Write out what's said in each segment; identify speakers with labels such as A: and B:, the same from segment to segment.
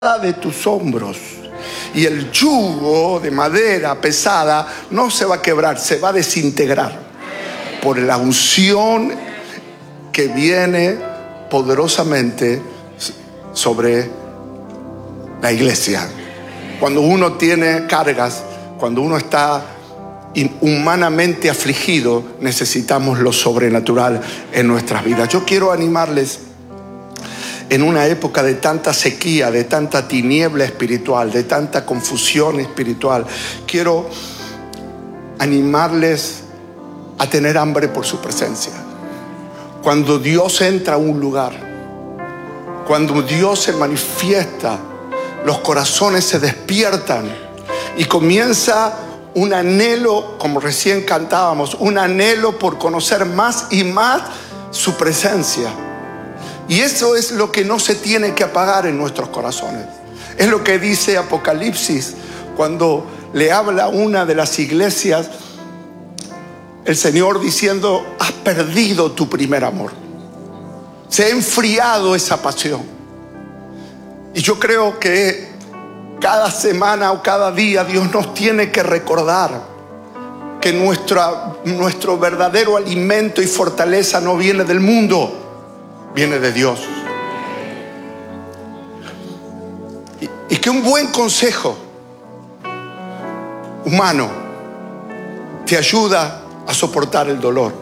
A: de tus hombros. Y el yugo de madera pesada no se va a quebrar, se va a desintegrar por la unción que viene poderosamente sobre la iglesia. Cuando uno tiene cargas, cuando uno está humanamente afligido, necesitamos lo sobrenatural en nuestras vidas. Yo quiero animarles en una época de tanta sequía, de tanta tiniebla espiritual, de tanta confusión espiritual. Quiero animarles a tener hambre por su presencia. Cuando Dios entra a un lugar, cuando Dios se manifiesta, los corazones se despiertan y comienza un anhelo, como recién cantábamos, un anhelo por conocer más y más su presencia. Y eso es lo que no se tiene que apagar en nuestros corazones. Es lo que dice Apocalipsis cuando le habla a una de las iglesias, el Señor diciendo: has perdido tu primer amor. Se ha enfriado esa pasión. Y yo creo que cada semana o cada día Dios nos tiene que recordar que nuestro verdadero alimento y fortaleza no viene del mundo, viene de Dios. Y que un buen consejo humano te ayuda a soportar el dolor,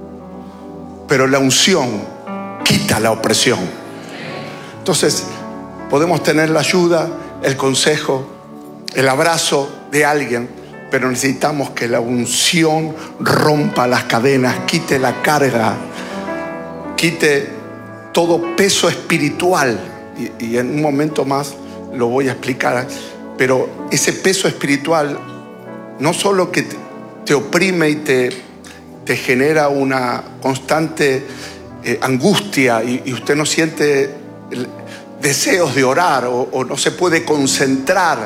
A: pero la unción quita la opresión. Entonces podemos tener la ayuda, el consejo, el abrazo de alguien, pero necesitamos que la unción rompa las cadenas, quite la carga, quite todo peso espiritual. Y en un momento más lo voy a explicar. Pero ese peso espiritual no solo que te oprime y te genera una constante angustia y usted no siente deseos de orar o no se puede concentrar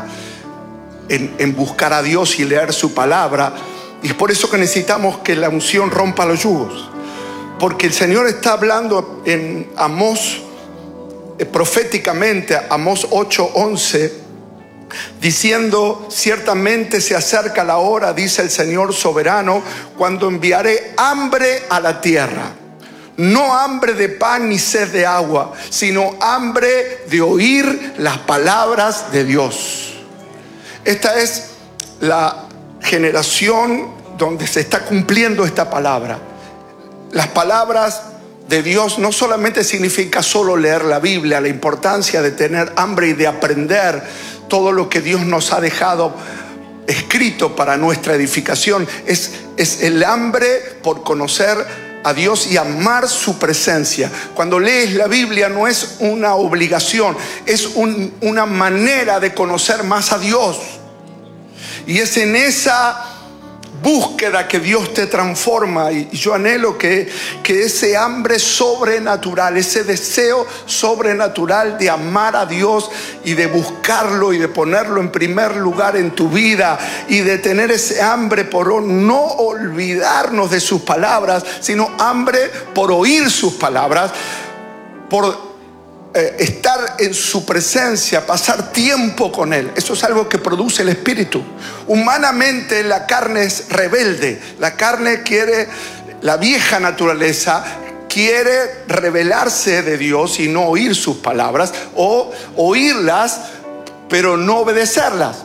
A: en buscar a Dios y leer su palabra. Y es por eso que necesitamos que la unción rompa los yugos. Porque el Señor está hablando en Amós, proféticamente, Amós 8:11, diciendo: ciertamente se acerca la hora, dice el Señor soberano, cuando enviaré hambre a la tierra. No hambre de pan ni sed de agua, sino hambre de oír las palabras de Dios. Esta es la generación donde se está cumpliendo esta palabra. Las palabras de Dios no solamente significa solo leer la Biblia, la importancia de tener hambre y de aprender todo lo que Dios nos ha dejado escrito para nuestra edificación. Es el hambre por conocer a Dios y amar su presencia. Cuando lees la Biblia no es una obligación, es una manera de conocer más a Dios. Y es en esa búsqueda que Dios te transforma. Y yo anhelo que ese hambre sobrenatural, ese deseo sobrenatural de amar a Dios y de buscarlo y de ponerlo en primer lugar en tu vida, y de tener ese hambre por no olvidarnos de sus palabras, sino hambre por oír sus palabras, por estar en su presencia, pasar tiempo con Él. Eso es algo que produce el Espíritu. Humanamente la carne es rebelde. La carne quiere, la vieja naturaleza quiere rebelarse de Dios y no oír sus palabras, o oírlas pero no obedecerlas.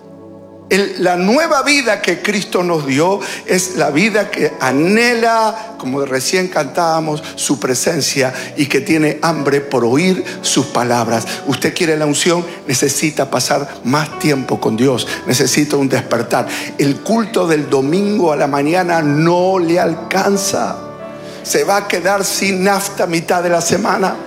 A: La nueva vida que Cristo nos dio es la vida que anhela, como recién cantábamos, su presencia, y que tiene hambre por oír sus palabras. Usted quiere la unción, necesita pasar más tiempo con Dios, necesita un despertar. El culto del domingo a la mañana no le alcanza. Se va a quedar sin nafta a mitad de la semana.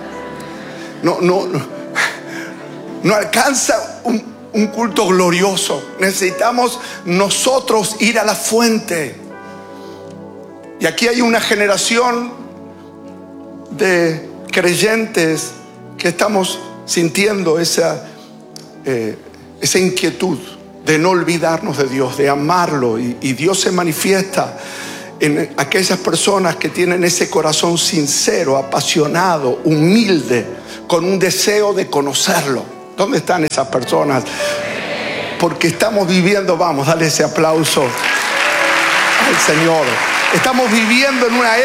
A: No alcanza un culto glorioso. Necesitamos nosotros ir a la fuente. Y aquí hay una generación de creyentes que estamos sintiendo esa inquietud de no olvidarnos de Dios, de amarlo. Y Dios se manifiesta en aquellas personas que tienen ese corazón sincero, apasionado, humilde, con un deseo de conocerlo. ¿Dónde están esas personas? Porque estamos viviendo, vamos, dale ese aplauso al Señor. Estamos viviendo en una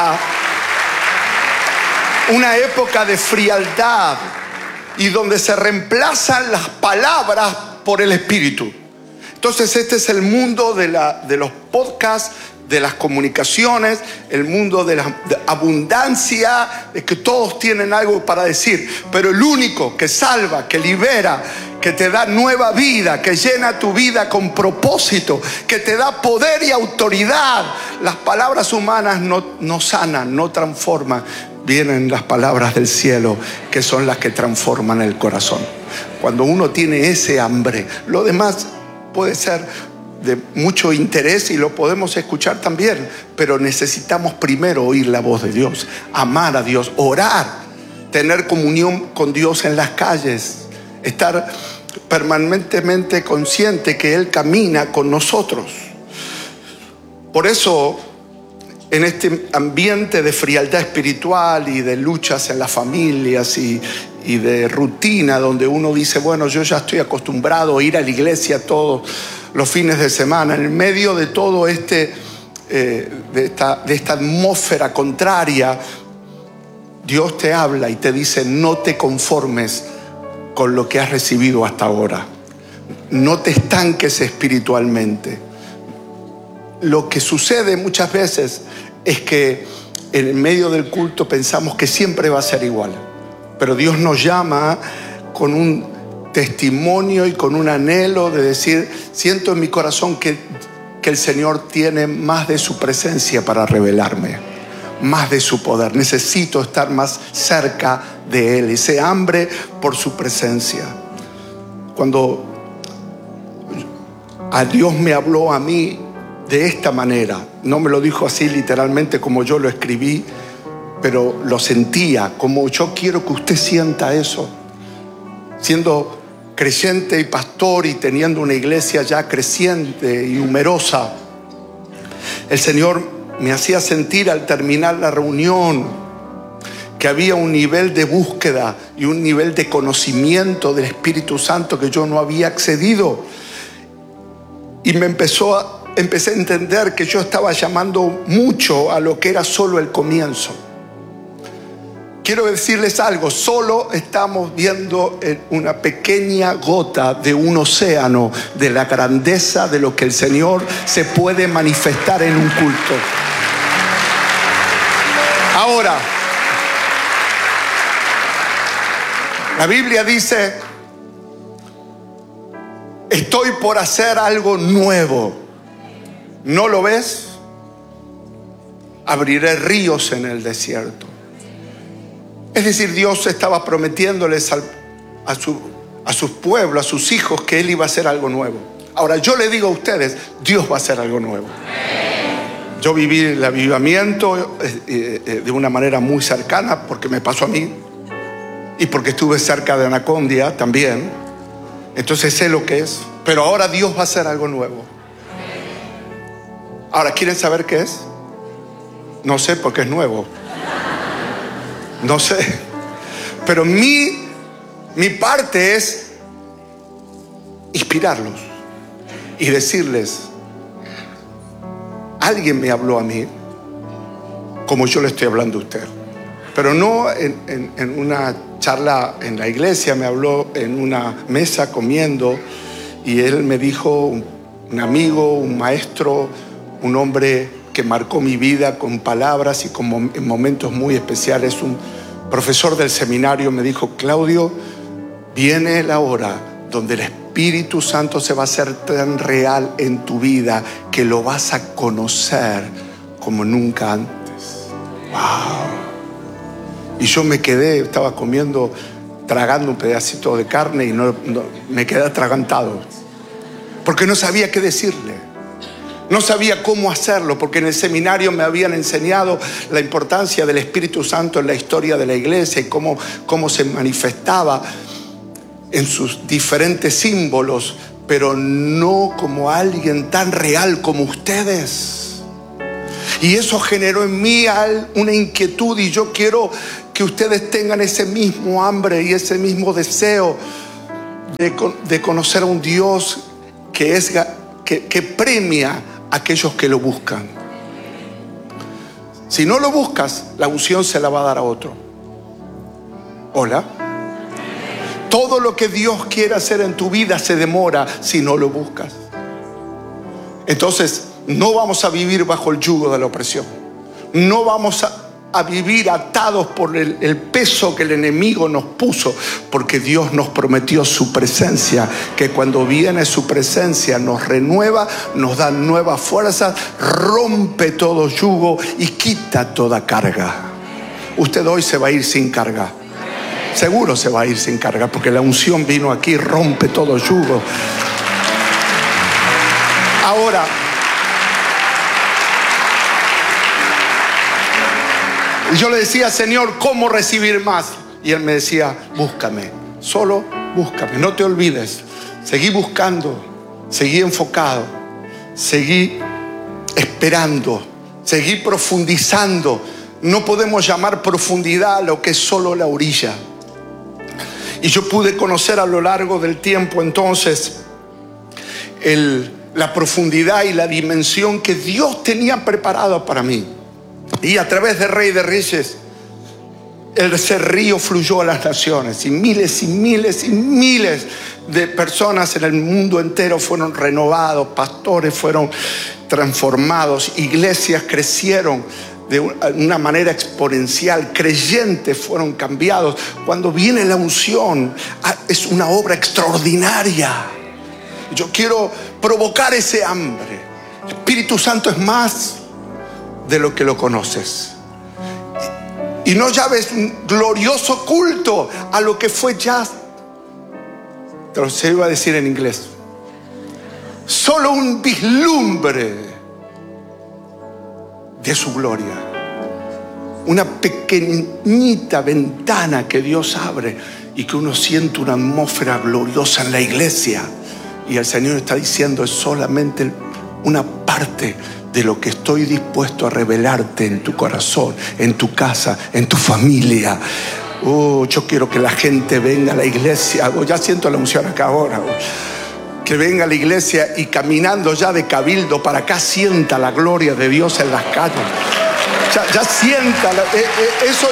A: época de frialdad y donde se reemplazan las palabras por el Espíritu. Entonces este es el mundo de los podcasts, de las comunicaciones, el mundo de la abundancia, de que todos tienen algo para decir, pero el único que salva, que libera, que te da nueva vida, que llena tu vida con propósito, que te da poder y autoridad. Las palabras humanas no sanan, no transforman. Vienen las palabras del cielo, que son las que transforman el corazón. Cuando uno tiene ese hambre, lo demás puede ser de mucho interés y lo podemos escuchar también, pero necesitamos primero oír la voz de Dios, amar a Dios, orar, tener comunión con Dios en las calles, estar permanentemente consciente que Él camina con nosotros. Por eso, en este ambiente de frialdad espiritual y de luchas en las familias y de rutina, donde uno dice, bueno, yo ya estoy acostumbrado a ir a la iglesia todos los fines de semana, en medio de todo de esta atmósfera contraria, Dios te habla y te dice, no te conformes con lo que has recibido hasta ahora. No te estanques espiritualmente. Lo que sucede muchas veces es que en medio del culto pensamos que siempre va a ser igual. Pero Dios nos llama con un testimonio y con un anhelo de decir, siento en mi corazón que el Señor tiene más de su presencia para revelarme, más de su poder. Necesito estar más cerca de Él, ese hambre por su presencia. Cuando a Dios me habló a mí de esta manera, no me lo dijo así literalmente como yo lo escribí, pero lo sentía, como yo quiero que usted sienta eso. Siendo creyente y pastor y teniendo una iglesia ya creciente y numerosa, el Señor me hacía sentir al terminar la reunión que había un nivel de búsqueda y un nivel de conocimiento del Espíritu Santo que yo no había accedido. Y empecé a entender que yo estaba llamando mucho a lo que era solo el comienzo. Quiero decirles algo, solo estamos viendo una pequeña gota de un océano de la grandeza de lo que el Señor se puede manifestar en un culto. Ahora, la Biblia dice, estoy por hacer algo nuevo. ¿No lo ves? Abriré ríos en el desierto. Es decir, Dios estaba prometiéndoles a sus pueblos, a sus hijos, que Él iba a hacer algo nuevo. Ahora, yo le digo a ustedes, Dios va a hacer algo nuevo. Yo viví el avivamiento de una manera muy cercana, porque me pasó a mí, y porque estuve cerca de Anacondia también. Entonces sé lo que es. Pero ahora Dios va a hacer algo nuevo. Ahora, ¿quieren saber qué es? No sé, porque es nuevo. No sé, pero mi parte es inspirarlos y decirles, alguien me habló a mí como yo le estoy hablando a usted, pero no en una charla en la iglesia, me habló en una mesa comiendo y él me dijo, un amigo, un maestro, un hombre que marcó mi vida con palabras y en momentos muy especiales. Un profesor del seminario me dijo, Claudio, viene la hora donde el Espíritu Santo se va a hacer tan real en tu vida que lo vas a conocer como nunca antes. ¡Wow! Y yo me quedé, estaba comiendo, tragando un pedacito de carne y me quedé atragantado, porque no sabía qué decirle. No sabía cómo hacerlo, porque en el seminario me habían enseñado la importancia del Espíritu Santo en la historia de la iglesia y cómo se manifestaba en sus diferentes símbolos, pero no como alguien tan real como ustedes. Y eso generó en mí una inquietud, y yo quiero que ustedes tengan ese mismo hambre y ese mismo deseo de conocer a un Dios que premia a aquellos que lo buscan. Si no lo buscas, la unción se la va a dar a otro. Hola. Todo lo que Dios quiere hacer en tu vida se demora si no lo buscas. Entonces, no vamos a vivir bajo el yugo de la opresión. No vamos a vivir atados por el peso que el enemigo nos puso, porque Dios nos prometió su presencia, que cuando viene su presencia nos renueva, nos da nuevas fuerzas, rompe todo yugo y quita toda carga. Usted hoy se va a ir sin carga. Seguro se va a ir sin carga, porque la unción vino aquí, rompe todo yugo. Ahora, yo le decía, Señor, ¿cómo recibir más? Y Él me decía, búscame, solo búscame, no te olvides. Seguí buscando, seguí enfocado, seguí esperando, seguí profundizando. No podemos llamar profundidad a lo que es solo la orilla. Y yo pude conocer a lo largo del tiempo entonces la profundidad y la dimensión que Dios tenía preparada para mí. Y a través de Rey de Reyes, ese río fluyó a las naciones. Y miles y miles y miles de personas en el mundo entero fueron renovados. Pastores fueron transformados. Iglesias crecieron de una manera exponencial. Creyentes fueron cambiados. Cuando viene la unción, es una obra extraordinaria. Yo quiero provocar ese hambre. El Espíritu Santo es más de lo que lo conoces. Y no llames un glorioso culto a lo que fue ya. Te lo iba a decir en inglés. Solo un vislumbre de su gloria. Una pequeñita ventana que Dios abre y que uno siente una atmósfera gloriosa en la iglesia. Y el Señor está diciendo, es solamente una parte de lo que estoy dispuesto a revelarte en tu corazón, en tu casa, en tu familia. Yo quiero que la gente venga a la iglesia. Ya siento la unción acá ahora. Que venga a la iglesia y caminando ya de Cabildo para acá sienta la gloria de Dios en las calles. Ya sienta, eso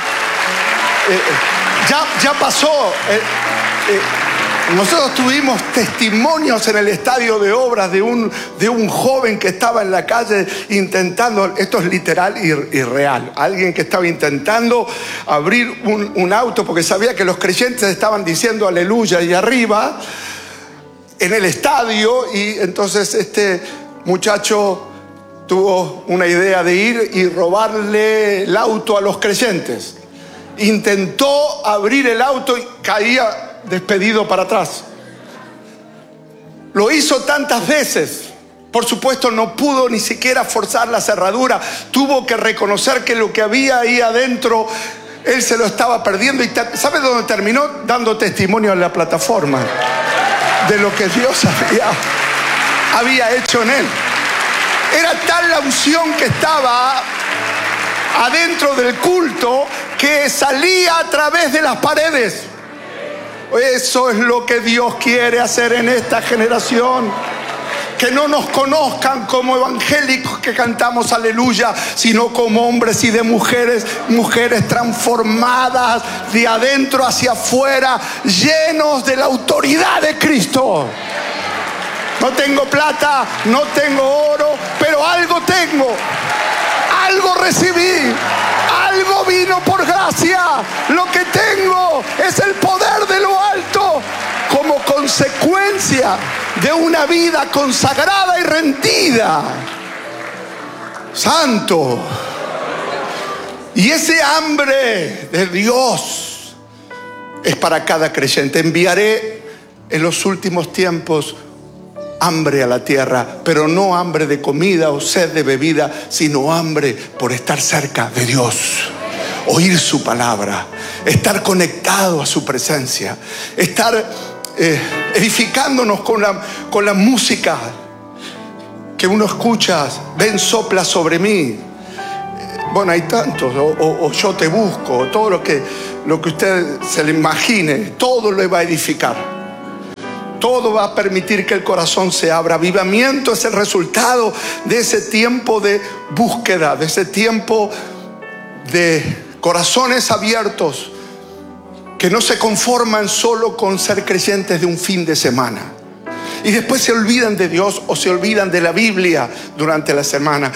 A: ya pasó. Nosotros tuvimos testimonios en el estadio de obras de un joven que estaba en la calle intentando, esto es literal y real, alguien que estaba intentando abrir un auto porque sabía que los creyentes estaban diciendo aleluya y arriba en el estadio, y entonces este muchacho tuvo una idea de ir y robarle el auto a los creyentes. Intentó abrir el auto y caía despedido para atrás. Lo hizo tantas veces. Por supuesto no pudo ni siquiera forzar la cerradura. Tuvo que reconocer que lo que había ahí adentro, él se lo estaba perdiendo. ¿Y sabe dónde terminó? Dando testimonio en la plataforma de lo que Dios había hecho en él. Era tal la unción que estaba adentro del culto que salía a través de las paredes. Eso es lo que Dios quiere hacer en esta generación. Que no nos conozcan como evangélicos que cantamos aleluya, sino como hombres y de mujeres transformadas de adentro hacia afuera, llenos de la autoridad de Cristo. No tengo plata, no tengo oro, pero algo tengo. Algo recibí, algo vino por gracia. Lo que tengo es el poder de lo alto como consecuencia de una vida consagrada y rendida. Santo. Y ese hambre de Dios es para cada creyente. Enviaré en los últimos tiempos hambre a la tierra, pero no hambre de comida o sed de bebida, sino hambre por estar cerca de Dios, oír su palabra, estar conectado a su presencia, estar edificándonos con la música que uno escucha. Ven, sopla sobre mí. Bueno, hay tantos, o yo te busco, todo lo que usted se le imagine, todo lo va a edificar. todo va a permitir que el corazón se abra. Avivamiento es el resultado de ese tiempo de búsqueda, de ese tiempo de corazones abiertos que no se conforman solo con ser creyentes de un fin de semana y después se olvidan de Dios o se olvidan de la Biblia durante la semana.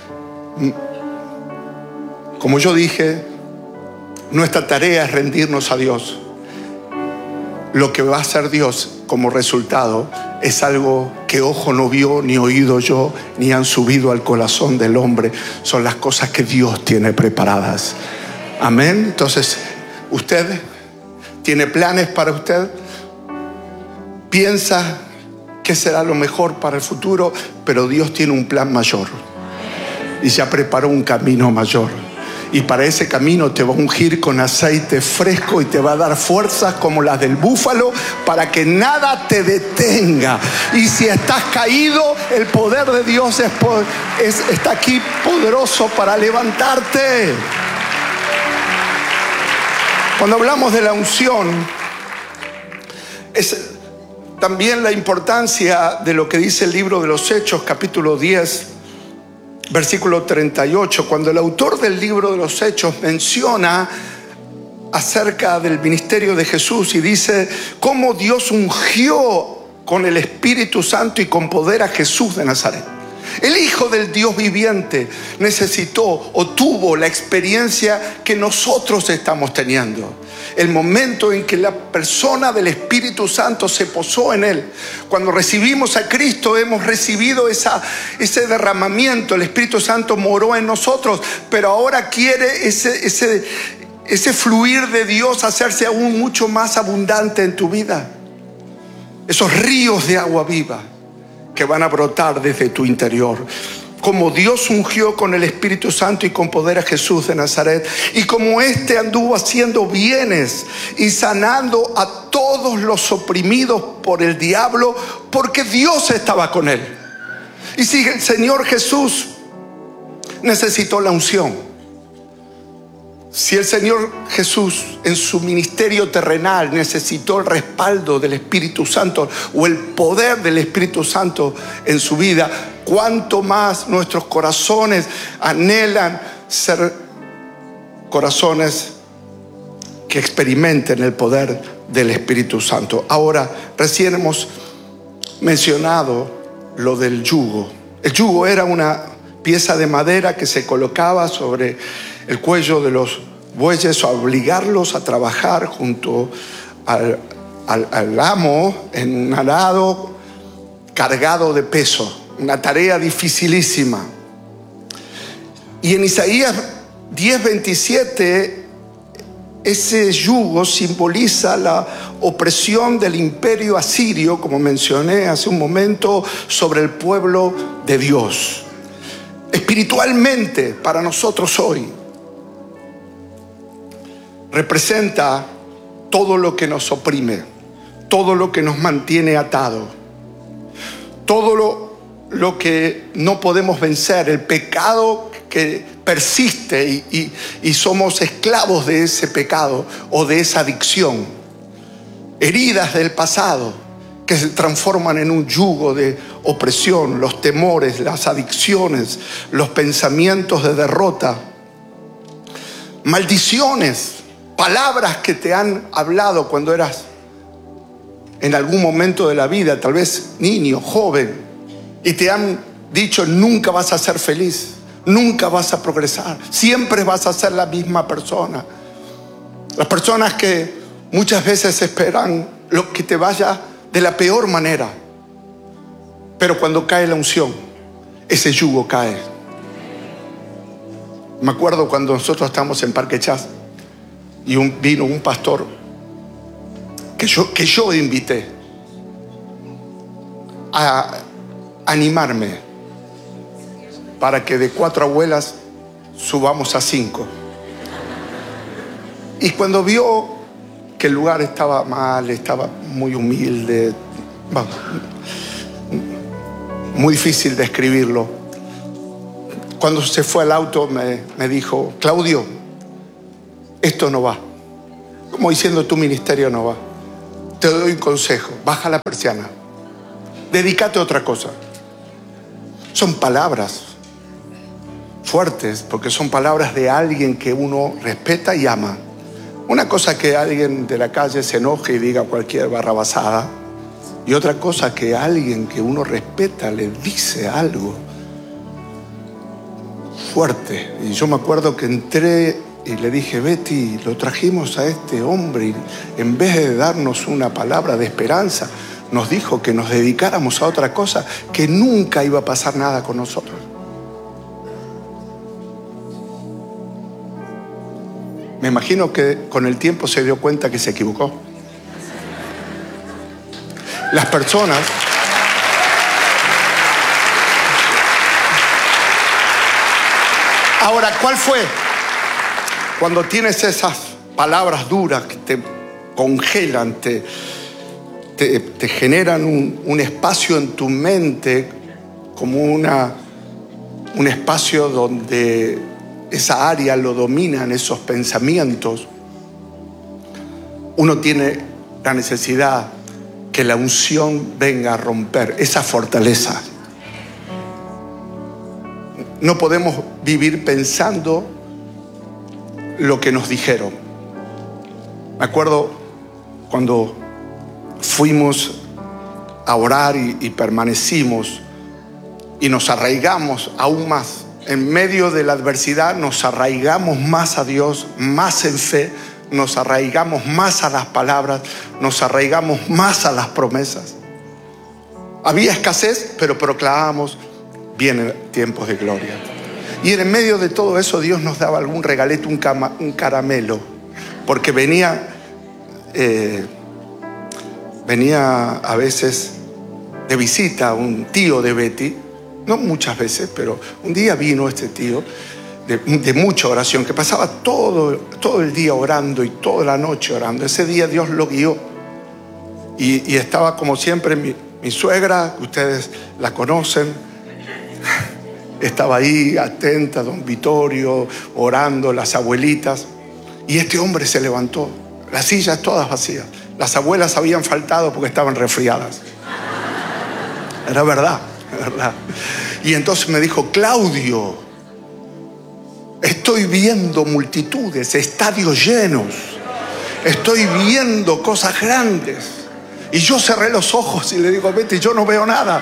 A: Como yo dije, nuestra tarea es rendirnos a Dios. Lo que va a hacer Dios como resultado es algo que ojo no vio, ni oído yo, ni han subido al corazón del hombre. Son las cosas que Dios tiene preparadas. Amén. Entonces, usted tiene planes para usted. Piensa que será lo mejor para el futuro, pero Dios tiene un plan mayor. Y ya preparó un camino mayor. Y para ese camino te va a ungir con aceite fresco y te va a dar fuerzas como las del búfalo para que nada te detenga. Y si estás caído, el poder de Dios está aquí poderoso para levantarte. Cuando hablamos de la unción, es también la importancia de lo que dice el libro de los Hechos, capítulo 10, versículo 38, cuando el autor del libro de los Hechos menciona acerca del ministerio de Jesús y dice cómo Dios ungió con el Espíritu Santo y con poder a Jesús de Nazaret. El Hijo del Dios viviente necesitó o tuvo la experiencia que nosotros estamos teniendo. El momento en que la persona del Espíritu Santo se posó en él. Cuando recibimos a Cristo hemos recibido ese derramamiento. El Espíritu Santo moró en nosotros, pero ahora quiere ese fluir de Dios hacerse aún mucho más abundante en tu vida. Esos ríos de agua viva que van a brotar desde tu interior. Como Dios ungió con el Espíritu Santo y con poder a Jesús de Nazaret, y como éste anduvo haciendo bienes y sanando a todos los oprimidos por el diablo, porque Dios estaba con él. Y si el Señor Jesús necesitó la unción, si el Señor Jesús en su ministerio terrenal necesitó el respaldo del Espíritu Santo o el poder del Espíritu Santo en su vida, cuánto más nuestros corazones anhelan ser corazones que experimenten el poder del Espíritu Santo. Ahora, recién hemos mencionado lo del yugo. El yugo era una pieza de madera que se colocaba sobre el cuello de los bueyes o obligarlos a trabajar junto al amo en un arado cargado de peso. Una tarea dificilísima. Y en Isaías 10:27, ese yugo simboliza la opresión del imperio asirio, como mencioné hace un momento, sobre el pueblo de Dios. Espiritualmente, para nosotros hoy, representa todo lo que nos oprime, todo lo que nos mantiene atado, todo lo que no podemos vencer, el pecado que persiste y somos esclavos de ese pecado o de esa adicción, heridas del pasado que se transforman en un yugo de opresión, los temores, las adicciones, los pensamientos de derrota, maldiciones, palabras que te han hablado cuando eras en algún momento de la vida, tal vez niño, joven, y te han dicho nunca vas a ser feliz, nunca vas a progresar, siempre vas a ser la misma persona. Las personas que muchas veces esperan lo que te vaya de la peor manera, pero cuando cae la unción, ese yugo cae. Me acuerdo cuando nosotros estábamos en Parque Chas y vino un pastor que yo invité a animarme para que de 4 abuelas subamos a 5. Y cuando vio que el lugar estaba mal, estaba muy humilde, muy difícil describirlo, cuando se fue al auto me dijo: Claudio, esto no va. Como diciendo, tu ministerio no va. te doy un consejo. Baja la persiana. Dedícate a otra cosa. Son palabras fuertes, porque son palabras de alguien que uno respeta y ama. Una cosa que alguien de la calle se enoje y diga cualquier barrabasada, y otra cosa que alguien que uno respeta le dice algo fuerte. Y yo me acuerdo que entré y le dije: Betty, lo trajimos a este hombre y en vez de darnos una palabra de esperanza, nos dijo que nos dedicáramos a otra cosa, que nunca iba a pasar nada con nosotros. Me imagino que con el tiempo se dio cuenta que se equivocó. Las personas ahora, ¿cuál fue? Cuando tienes esas palabras duras que te congelan, te generan un espacio en tu mente, como un espacio donde esa área lo dominan esos pensamientos. Uno tiene la necesidad que la unción venga a romper esa fortaleza. No podemos vivir pensando lo que nos dijeron. Me acuerdo cuando fuimos a orar y permanecimos y nos arraigamos aún más. En medio de la adversidad nos arraigamos más a Dios, más en fe, nos arraigamos más a las palabras, nos arraigamos más a las promesas. Había escasez, pero proclamábamos: vienen tiempos de gloria. Y en medio de todo eso Dios nos daba algún regalito, un caramelo, porque venía a veces de visita un tío de Betty. No muchas veces, pero un día vino este tío de mucha oración, que pasaba todo el día orando y toda la noche orando. Ese día Dios lo guió y estaba como siempre mi suegra, que ustedes la conocen, estaba ahí atenta, don Vittorio, orando, las abuelitas, y este hombre se levantó, las sillas todas vacías, las abuelas habían faltado porque estaban resfriadas. Era verdad. Y entonces me dijo: Claudio, estoy viendo multitudes, estadios llenos, estoy viendo cosas grandes. Y yo cerré los ojos y le digo: Betty, yo no veo nada.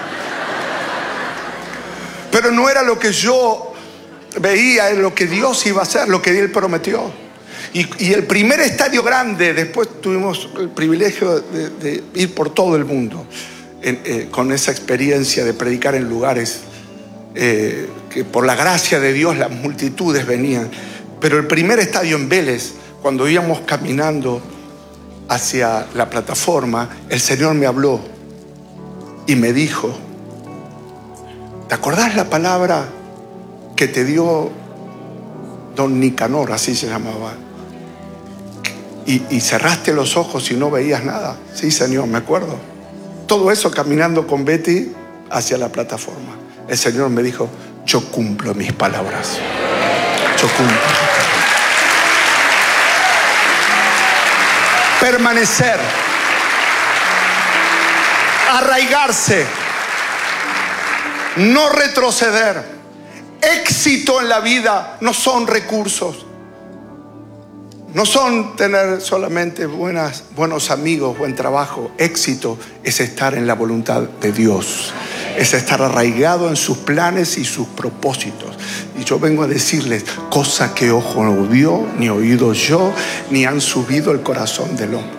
A: Pero no era lo que yo veía, es lo que Dios iba a hacer, lo que Él prometió. Y el primer estadio grande, después tuvimos el privilegio de ir por todo el mundo. Con esa experiencia de predicar en lugares que por la gracia de Dios las multitudes venían. Pero el primer estadio en Vélez, cuando íbamos caminando hacia la plataforma, el Señor me habló y me dijo: ¿te acordás la palabra que te dio don Nicanor? Así se llamaba. Y cerraste los ojos y no veías nada. Sí, Señor, me acuerdo. Todo eso caminando con Betty hacia la plataforma. El Señor me dijo: yo cumplo mis palabras. Yo cumplo. Permanecer. Arraigarse. No retroceder. Éxito en la vida no son recursos. No son tener solamente buenos amigos, buen trabajo. Éxito es estar en la voluntad de Dios. Es estar arraigado en sus planes y sus propósitos. Y yo vengo a decirles: cosa que ojo no vio, ni oído yo, ni han subido el corazón del hombre.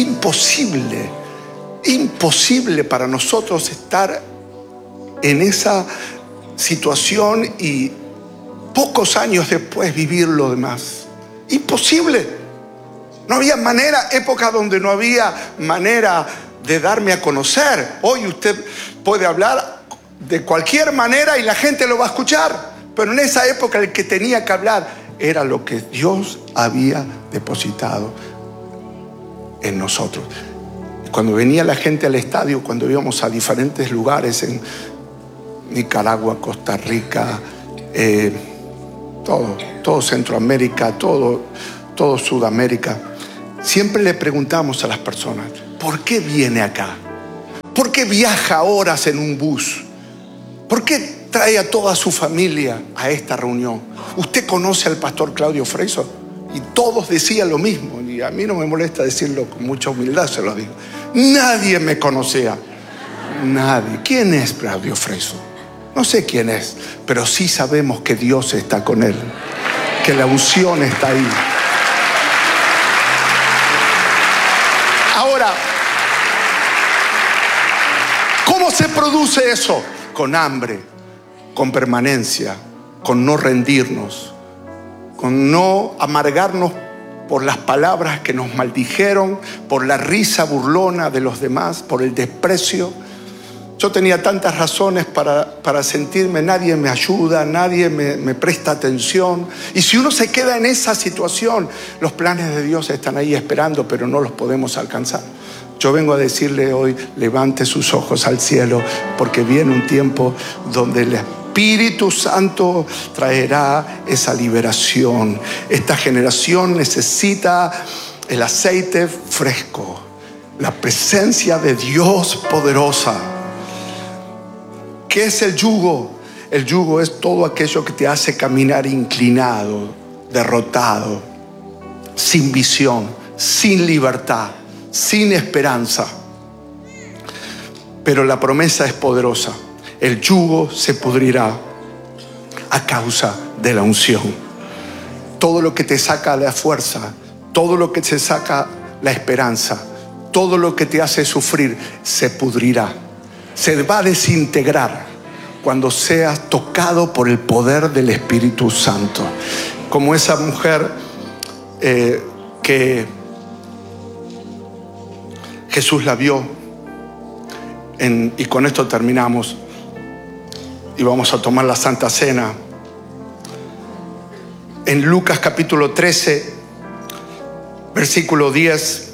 A: Imposible para nosotros estar en esa situación y pocos años después vivir lo demás. Imposible. No había manera, época donde no había manera de darme a conocer. Hoy usted puede hablar de cualquier manera y la gente lo va a escuchar. Pero en esa época el que tenía que hablar era lo que Dios había depositado en nosotros. Cuando venía la gente al estadio, cuando íbamos a diferentes lugares en Nicaragua, Costa Rica, todo Centroamérica, todo Sudamérica, siempre le preguntamos a las personas: ¿por qué viene acá? ¿Por qué viaja horas en un bus? ¿Por qué trae a toda su familia a esta reunión? ¿Usted conoce al pastor Claudio Freixo? Y todos decían lo mismo. Y a mí no me molesta decirlo con mucha humildad, se lo digo. Nadie me conocía. Nadie. ¿Quién es Claudio Freixo? No sé quién es, pero sí sabemos que Dios está con él, que la unción está ahí. Ahora, ¿cómo se produce eso? Con hambre, con permanencia, con no rendirnos, con no amargarnos por las palabras que nos maldijeron, por la risa burlona de los demás, por el desprecio. Yo tenía tantas razones para sentirme, nadie me ayuda, nadie me presta atención. Y si uno se queda en esa situación, los planes de Dios están ahí esperando, pero no los podemos alcanzar. Yo vengo a decirle hoy, levante sus ojos al cielo, porque viene un tiempo donde el Espíritu Santo traerá esa liberación. Esta generación necesita el aceite fresco, la presencia de Dios poderosa. ¿Qué es el yugo? El yugo es todo aquello que te hace caminar inclinado, derrotado, sin visión, sin libertad, sin esperanza. Pero la promesa es poderosa. El yugo se pudrirá a causa de la unción. Todo lo que te saca la fuerza, todo lo que te saca la esperanza, todo lo que te hace sufrir, se pudrirá. Se va a desintegrar cuando seas tocado por el poder del Espíritu Santo. Como esa mujer que Jesús la vio, y con esto terminamos, y vamos a tomar la Santa Cena. En Lucas capítulo 13, versículo 10,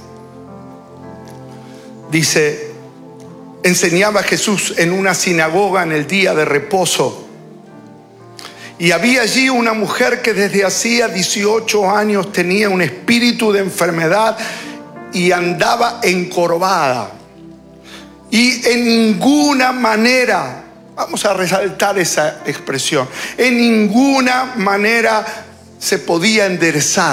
A: dice: enseñaba Jesús en una sinagoga en el día de reposo, y había allí una mujer que desde hacía 18 años tenía un espíritu de enfermedad y andaba encorvada, y en ninguna manera, vamos a resaltar esa expresión, en ninguna manera se podía enderezar.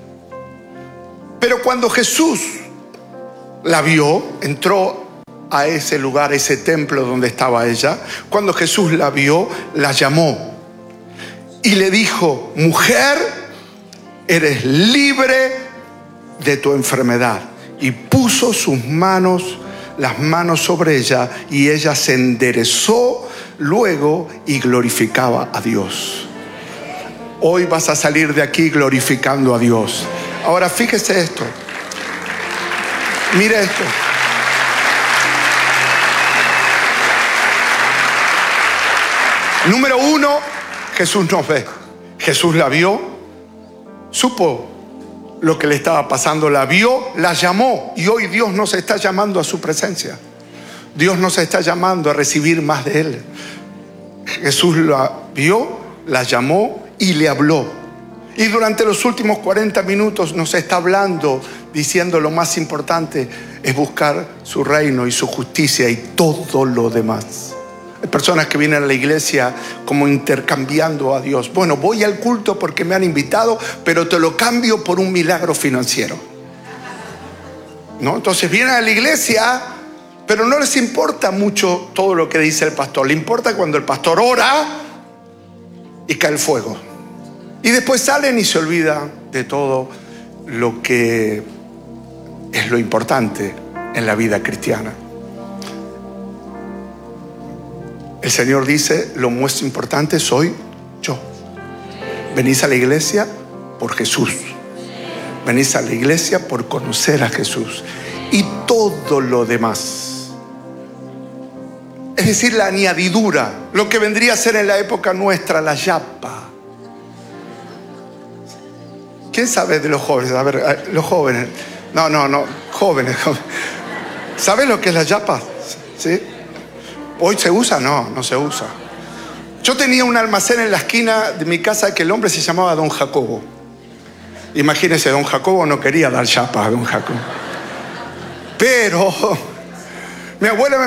A: Pero cuando Jesús la vio, entró a ese lugar, a ese templo donde estaba ella. Cuando Jesús la vio, la llamó y le dijo: mujer, eres libre de tu enfermedad. Y puso las manos sobre ella, y ella se enderezó luego y glorificaba a Dios. Hoy vas a salir de aquí glorificando a Dios. Ahora fíjese esto. Mire esto. Número uno, Jesús nos ve. Jesús la vio, supo lo que le estaba pasando, la vio, la llamó. Y hoy Dios nos está llamando a su presencia. Dios nos está llamando a recibir más de Él. Jesús la vio, la llamó y le habló. Y durante los últimos 40 minutos nos está hablando, diciendo: lo más importante es buscar su reino y su justicia, y todo lo demás. Hay personas que vienen a la iglesia como intercambiando a Dios. Bueno, voy al culto porque me han invitado, pero te lo cambio por un milagro financiero, ¿no? Entonces vienen a la iglesia, pero no les importa mucho todo lo que dice el pastor. Le importa cuando el pastor ora y cae el fuego. Y después salen y se olvidan de todo lo que es lo importante en la vida cristiana. El Señor dice: lo más importante soy yo. Venís a la iglesia por Jesús. Venís a la iglesia por conocer a Jesús. Y todo lo demás, es decir, la añadidura, lo que vendría a ser en la época nuestra la yapa. ¿Quién sabe de los jóvenes? A ver, los jóvenes. No, jóvenes. ¿Sabes lo que es la yapa? ¿Sí? ¿Hoy se usa? No se usa. Yo tenía un almacén en la esquina de mi casa que el hombre se llamaba Don Jacobo. Imagínense, Don Jacobo no quería dar chapa a Don Jacobo. Pero mi abuela